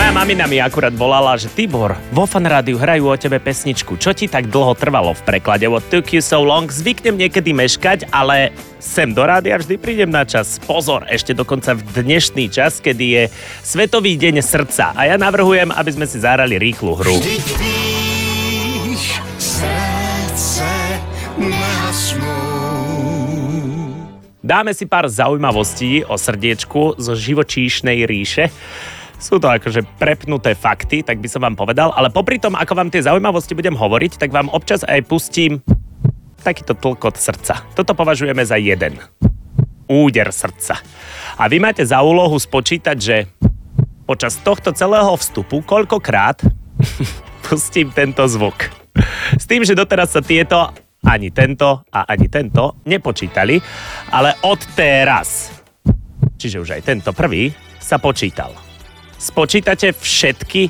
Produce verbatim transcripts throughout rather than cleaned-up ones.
Moja mamina mi akurát volala, že Tibor, vo Fan rádiu hrajú o tebe pesničku. Čo ti tak dlho trvalo v preklade? What took you so long? Zvyknem niekedy meškať, ale sem do rádia vždy prídem na čas. Pozor, ešte dokonca v dnešný čas, kedy je Svetový deň srdca. A ja navrhujem, aby sme si zahrali rýchlu hru. Vždyť víš, srdce nehasnú. Dáme si pár zaujímavostí o srdiečku zo živočíšnej ríše. Sú to akože prepnuté fakty, tak by som vám povedal, ale popri tom, ako vám tie zaujímavosti budem hovoriť, tak vám občas aj pustím takýto tlkot srdca. Toto považujeme za jeden. Úder srdca. A vy máte za úlohu spočítať, že počas tohto celého vstupu koľkokrát pustím tento zvuk. S tým, že doteraz sa tieto, ani tento a ani tento nepočítali, ale od teraz, čiže už aj tento prvý, sa počítal. Spočítate všetky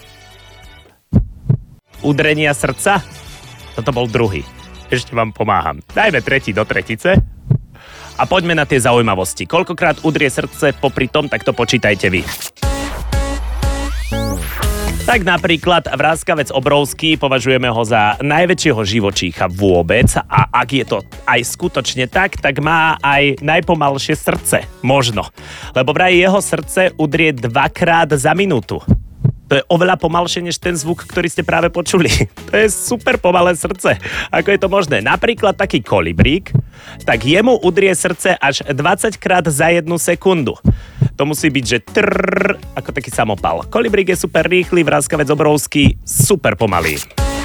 udrenia srdca? Toto bol druhý. Ešte vám pomáham. Dajme tretí do tretice. A poďme na tie zaujímavosti. Koľkokrát udrie srdce popri tom, tak to počítajte vy. Tak napríklad vráskavec obrovský, považujeme ho za najväčšieho živočícha vôbec a ak je to aj skutočne tak, tak má aj najpomalšie srdce. Možno. Lebo vraj jeho srdce udrie dvakrát za minútu. To je oveľa pomalšie než ten zvuk, ktorý ste práve počuli. To je super pomalé srdce. Ako je to možné? Napríklad taký kolibrík, tak jemu udrie srdce až dvadsaťkrát za jednu sekundu. To musí byť, že trrr, ako taký samopal. Kolibrík je super rýchly, vráskavec obrovský, super pomalý.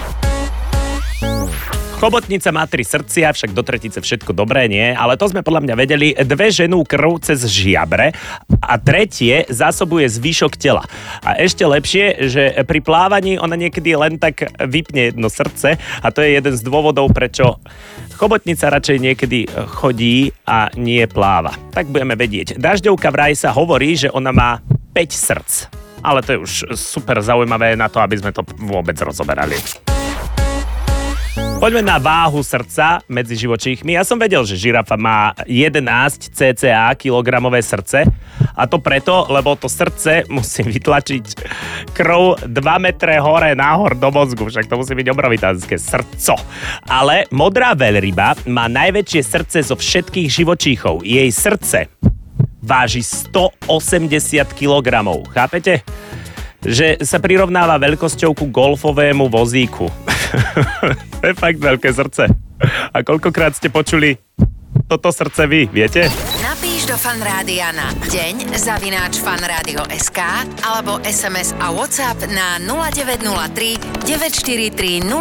Chobotnica má tri srdcia, však do tretice všetko dobré, nie? Ale to sme podľa mňa vedeli. Dve ženú krv cez žiabre a tretie zásobuje zvyšok tela. A ešte lepšie, že pri plávaní ona niekedy len tak vypne jedno srdce a to je jeden z dôvodov, prečo chobotnica radšej niekedy chodí a nie pláva. Tak budeme vedieť. Dažďovka vraj sa hovorí, že ona má päť srdc. Ale to je už super zaujímavé na to, aby sme to vôbec rozoberali. Poďme na váhu srdca medzi živočíchmi. Ja som vedel, že žirafa má jedenásť cca kilogramové srdce a to preto, lebo to srdce musí vytlačiť krv dva metre hore nahor do mozgu, však to musí byť obrovitánske srdco. Ale modrá veľryba má najväčšie srdce zo všetkých živočíchov. Jej srdce váži stoosemdesiat kilogramov. Chápete? Že sa prirovnáva veľkosťou ku golfovému vozíku. To je fakt veľké srdce. A koľkokrát ste počuli toto srdce vy, viete? Napíš do Fan rádia na deň zavináč fanradio bodka es ká alebo es em es a WhatsApp na nula deväť nula tri deväť štyri tri nula